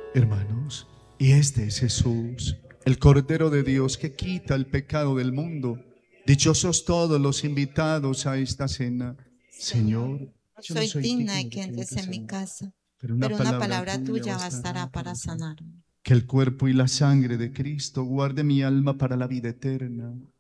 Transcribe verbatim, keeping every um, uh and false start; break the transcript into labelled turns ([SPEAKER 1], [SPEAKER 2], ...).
[SPEAKER 1] Hermanos, y este es Jesús, el Cordero de Dios que quita el pecado del mundo. Dichosos todos los invitados a esta cena.
[SPEAKER 2] Señor,
[SPEAKER 1] Señor,
[SPEAKER 2] no
[SPEAKER 1] yo no
[SPEAKER 2] soy
[SPEAKER 1] soy
[SPEAKER 2] digna
[SPEAKER 1] digno
[SPEAKER 2] de
[SPEAKER 1] de
[SPEAKER 2] que
[SPEAKER 1] que
[SPEAKER 2] entres
[SPEAKER 1] entres
[SPEAKER 2] en
[SPEAKER 1] en
[SPEAKER 2] mi
[SPEAKER 1] mí,
[SPEAKER 2] casa,
[SPEAKER 1] pero una
[SPEAKER 2] pero una
[SPEAKER 1] palabra
[SPEAKER 2] palabra
[SPEAKER 1] tuya
[SPEAKER 2] tuya
[SPEAKER 1] bastará
[SPEAKER 2] bastará
[SPEAKER 1] para
[SPEAKER 2] para
[SPEAKER 1] sanar.
[SPEAKER 2] sanarme.
[SPEAKER 1] Que el cuerpo y la sangre de Cristo guarde mi alma para la vida eterna.